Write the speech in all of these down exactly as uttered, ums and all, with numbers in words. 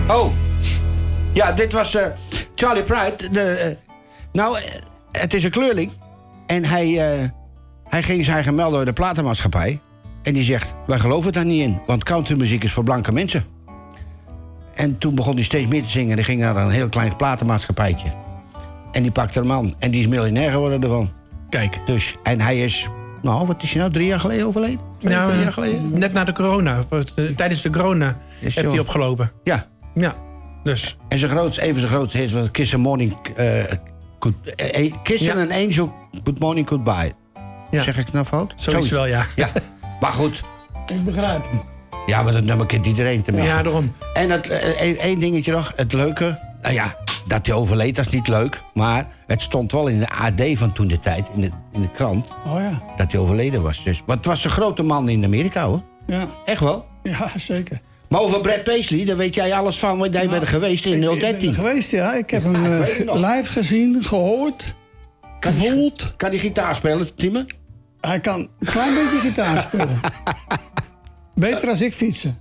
Oh. Ja, dit was uh, Charlie Pride. De, uh, nou, uh, het is een kleurling. En hij, uh, hij ging zich melden bij de platenmaatschappij. En die zegt, wij geloven daar niet in. Want countrymuziek is voor blanke mensen. En toen begon hij steeds meer te zingen. En die ging naar een heel klein platenmaatschappijtje. En die pakte een man. En die is miljonair geworden ervan. Kijk. Dus, en hij is, nou, wat is hij nou, drie jaar geleden overleden? Twee, nou, drie jaar geleden? Net na de corona. Tijdens de corona Yes, heeft hij opgelopen. Ja. Ja, dus. En zijn grootste, even zijn grootste hit was Kiss a Morning... Uh, good, uh, Kiss ja. an Angel, Good Morning, Goodbye. Ja. Zeg ik het nou fout? Zoiets wel, ja. Ja, maar goed. Ik begrijp hem. Ja, maar dat nummer kent iedereen te maken. Ja, daarom. En dat, uh, één dingetje nog, het leuke... Nou ja, dat hij overleed, dat is niet leuk. Maar het stond wel in de A D van toen de tijd, in de, in de krant... Oh ja. Dat hij overleden was. Dus, want het was een grote man in Amerika, hoor. Ja. Echt wel? Ja, zeker. Maar over Brad Paisley, daar weet jij alles van. Want jij nou, bent er geweest in nul dertien. Ik ben er geweest, ja. Ik heb ja, hem uh, live gezien, gehoord, kan gevoeld. Die, kan hij gitaar spelen, Timme? Hij kan een klein beetje gitaar spelen. Beter als ik fietsen.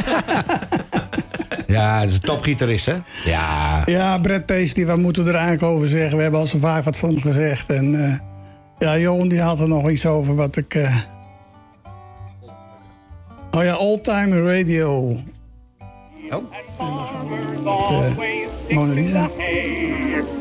Ja, dat is een topgitarist, hè? Ja. Ja, Brad Paisley, wat moeten we er eigenlijk over zeggen? We hebben al zo vaak wat van hem gezegd. En uh, ja, Johan die had er nog iets over wat ik... Uh... Oh ja, Old Time Radio. Oh. En dan gaan we met uh, Mona Lisa.